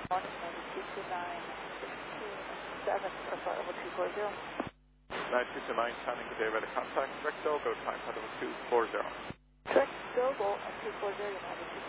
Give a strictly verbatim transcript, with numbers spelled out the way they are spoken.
good morning, United two two nine six two seven, or sorry, over two four zero. nine two two nine, standing good day, ready contact, direct Dogo, time, level two four zero. Direct Dogo, and two four zero, United two